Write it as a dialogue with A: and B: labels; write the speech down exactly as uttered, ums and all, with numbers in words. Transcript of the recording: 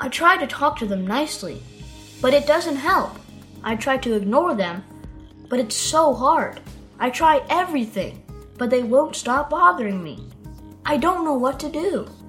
A: I try to talk to them nicely, but it doesn't help. I try to ignore them, but it's so hard. I try everything, but they won't stop bothering me. I don't know what to do.